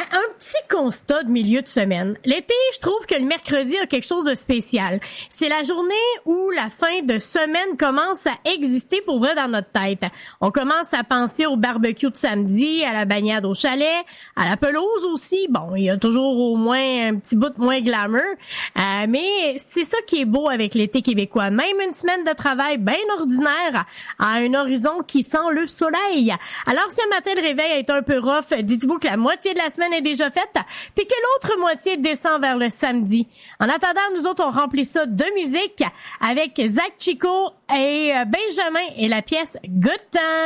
un petit constat de milieu de semaine. L'été, je trouve que le mercredi a quelque chose de spécial. C'est la journée où la fin de semaine commence à exister pour vrai dans notre tête. On commence à penser au barbecue de samedi, à la bagnade au chalet, à la pelouse aussi. Bon, il y a toujours au moins un petit bout de moins glamour. Mais c'est ça qui est beau avec l'été québécois. Même une semaine de travail bien ordinaire a un horizon qui sent le soleil. Alors, si un matin le réveil a été un peu rough, dites-vous que la moitié de la semaine est déjà faite, puis que l'autre moitié descend vers le samedi. En attendant, nous autres, on remplit ça de musique avec Zach Chico et Benjamin et la pièce Good Time.